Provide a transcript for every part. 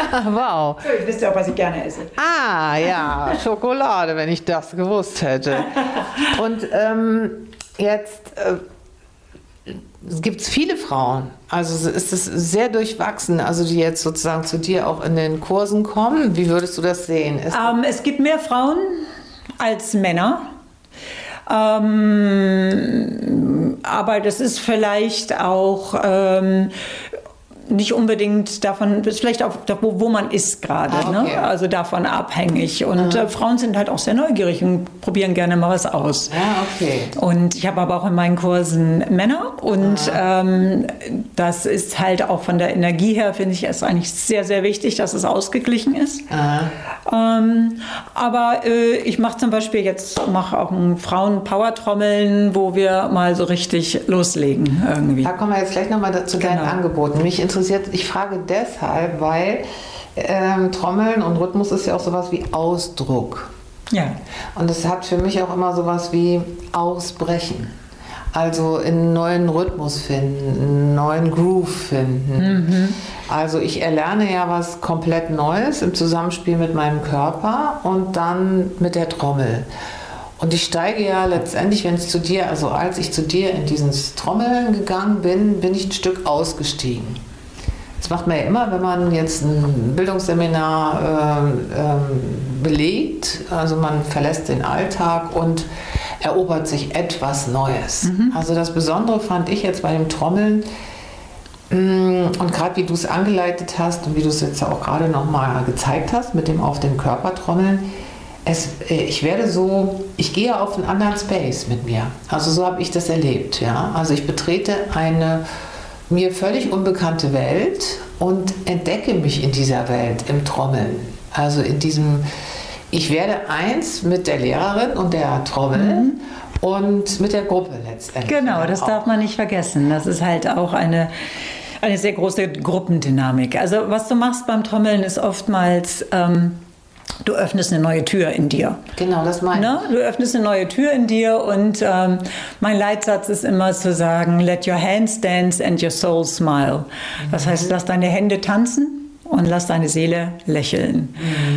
Wow. So, jetzt wisst ihr auch, was ich gerne esse. Ah, ja, Schokolade, wenn ich das gewusst hätte. Und jetzt gibt es viele Frauen, also ist es sehr durchwachsen, also die jetzt sozusagen zu dir auch in den Kursen kommen. Wie würdest du das sehen? Es gibt mehr Frauen als Männer. Aber das ist vielleicht auch nicht unbedingt davon, das ist vielleicht auch, wo man ist gerade, okay. ne? Also davon abhängig. Und Frauen sind halt auch sehr neugierig und probieren gerne mal was aus. Ja, okay. Und ich habe aber auch in meinen Kursen Männer und das ist halt auch von der Energie her, finde ich, ist eigentlich sehr, sehr wichtig, dass es ausgeglichen ist. Aber ich mache zum Beispiel auch ein Frauen-Power-Trommeln, wo wir mal so richtig loslegen irgendwie. Da kommen wir jetzt gleich nochmal zu deinen Angeboten. Mich interessiert, ich frage deshalb, weil Trommeln und Rhythmus ist ja auch sowas wie Ausdruck. Ja. Und es hat für mich auch immer sowas wie Ausbrechen. Also einen neuen Rhythmus finden, einen neuen Groove finden. Also ich erlerne ja was komplett Neues im Zusammenspiel mit meinem Körper und dann mit der Trommel. Und ich steige ja letztendlich, wenn es zu dir, also als ich zu dir in dieses Trommeln gegangen bin, bin ich ein Stück ausgestiegen. Das macht man ja immer, wenn man jetzt ein Bildungsseminar belegt. Also man verlässt den Alltag und erobert sich etwas Neues. Also das Besondere fand ich jetzt bei dem Trommeln, und gerade wie du es angeleitet hast und wie du es jetzt auch gerade nochmal gezeigt hast, mit dem auf den Körper trommeln, ich gehe auf einen anderen Space mit mir. Also so habe ich das erlebt. Ja? Also ich betrete eine mir völlig unbekannte Welt und entdecke mich in dieser Welt im Trommeln. Also in diesem, ich werde eins mit der Lehrerin und der Trommel und mit der Gruppe letztendlich. Genau, das darf man nicht vergessen. Das ist halt auch eine sehr große Gruppendynamik. Also was du machst beim Trommeln ist oftmals, du öffnest eine neue Tür in dir. Genau, das meine ich. Du öffnest eine neue Tür in dir und mein Leitsatz ist immer zu sagen, let your hands dance and your soul smile. Das heißt, lass deine Hände tanzen und lass deine Seele lächeln.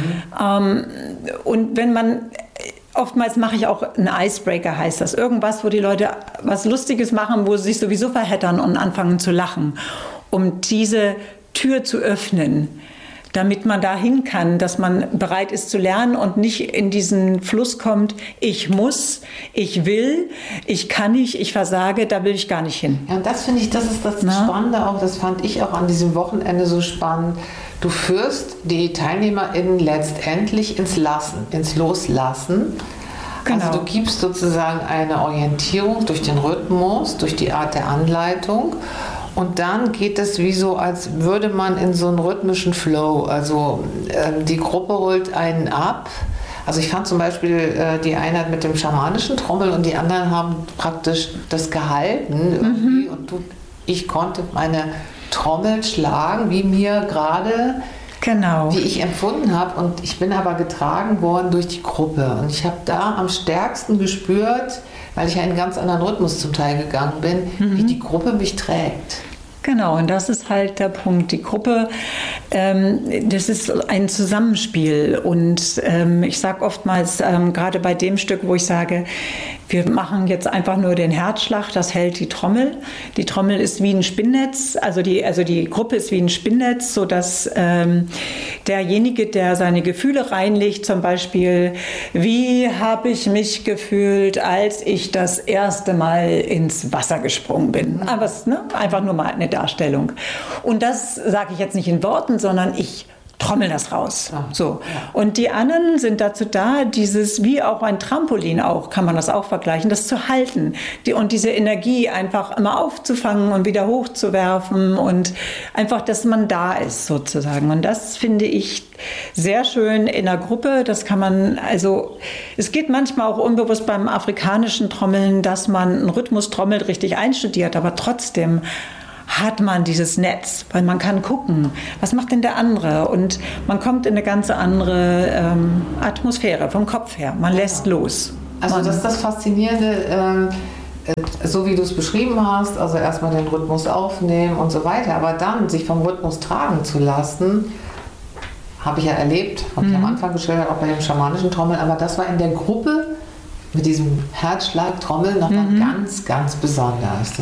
Und wenn man, oftmals mache ich auch einen Icebreaker, heißt das. Irgendwas, wo die Leute was Lustiges machen, wo sie sich sowieso verheddern und anfangen zu lachen, um diese Tür zu öffnen, damit man dahin kann, dass man bereit ist zu lernen und nicht in diesen Fluss kommt, ich muss, ich will, ich kann nicht, ich versage, da will ich gar nicht hin. Ja, und das finde ich, das ist das Spannende auch, das fand ich auch an diesem Wochenende so spannend. Du führst die TeilnehmerInnen letztendlich ins Lassen, ins Loslassen. Genau. Also du gibst sozusagen eine Orientierung durch den Rhythmus, durch die Art der Anleitung. Und dann geht es wie so, als würde man in so einen rhythmischen Flow, also die Gruppe holt einen ab. Also ich fand zum Beispiel die Einheit mit dem schamanischen Trommel und die anderen haben praktisch das gehalten irgendwie und ich konnte meine Trommel schlagen, wie mir gerade, wie ich empfunden habe, und ich bin aber getragen worden durch die Gruppe und ich habe da am stärksten gespürt, weil ich einen ganz anderen Rhythmus zum Teil gegangen bin, wie die Gruppe mich trägt. Genau, und das ist halt der Punkt. Die Gruppe, das ist ein Zusammenspiel. Und ich sage oftmals, gerade bei dem Stück, wo ich sage, wir machen jetzt einfach nur den Herzschlag, das hält die Trommel. Die Trommel ist wie ein Spinnnetz, also die Gruppe ist wie ein Spinnnetz, sodass derjenige, der seine Gefühle reinlegt, zum Beispiel, wie habe ich mich gefühlt, als ich das erste Mal ins Wasser gesprungen bin. Aber einfach nur mal eine Darstellung. Und das sage ich jetzt nicht in Worten, sondern ich trommel das raus. So. Und die anderen sind dazu da, dieses, wie auch ein Trampolin auch, kann man das auch vergleichen, das zu halten. Und diese Energie einfach immer aufzufangen und wieder hochzuwerfen und einfach, dass man da ist sozusagen. Und das finde ich sehr schön in der Gruppe. Das kann man, also, es geht manchmal auch unbewusst beim afrikanischen Trommeln, dass man einen Rhythmus trommelt, richtig einstudiert, aber trotzdem hat man dieses Netz, weil man kann gucken, was macht denn der andere, und man kommt in eine ganz andere Atmosphäre vom Kopf her, man lässt los. Also das ist das Faszinierende, so wie du es beschrieben hast, also erstmal den Rhythmus aufnehmen und so weiter, aber dann sich vom Rhythmus tragen zu lassen, habe ich ja erlebt, habe ich am Anfang geschildert, auch bei dem schamanischen Trommeln, aber das war in der Gruppe mit diesem Herzschlagtrommeln nochmal ganz, ganz besonders.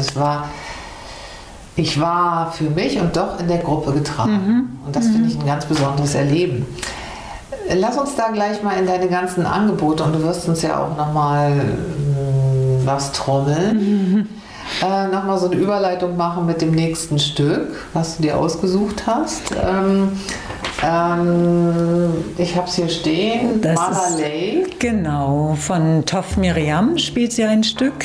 Ich war für mich und doch in der Gruppe getragen. Und das finde ich ein ganz besonderes Erleben. Lass uns da gleich mal in deine ganzen Angebote, und du wirst uns ja auch nochmal was trommeln, nochmal so eine Überleitung machen mit dem nächsten Stück, was du dir ausgesucht hast. Ich habe es hier stehen, Malalay. Genau, von Tov Miriam spielt sie ein Stück.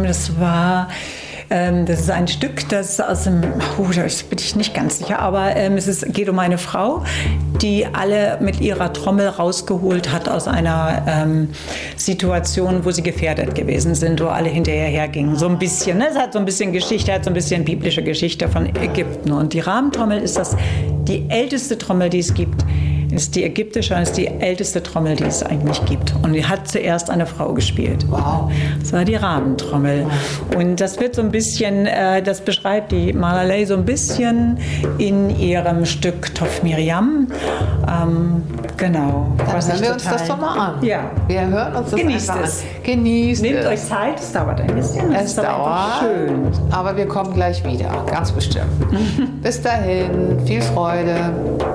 Das ist ein Stück, das aus dem, da bin ich nicht ganz sicher, aber geht um eine Frau, die alle mit ihrer Trommel rausgeholt hat aus einer Situation, wo sie gefährdet gewesen sind, wo alle hinterher gingen. So ein bisschen, ne? Es hat so ein bisschen Geschichte, hat so ein bisschen biblische Geschichte von Ägypten. Und die Rahmentrommel ist die älteste Trommel, die es gibt. Ist die ägyptische und ist die älteste Trommel, die es eigentlich gibt. Und die hat zuerst eine Frau gespielt. Wow. Das war die Rahmentrommel. Und das wird so ein bisschen, das beschreibt die Malalay so ein bisschen in ihrem Stück Tov Miriam. Genau. Dann hören wir uns das doch mal an. Ja. Wir hören uns das Genießt einfach es. an. Genießt Nehmt es. euch Zeit, es dauert ein bisschen. Es dauert, schön. aber wir kommen gleich wieder, ganz bestimmt. Bis dahin, viel Freude.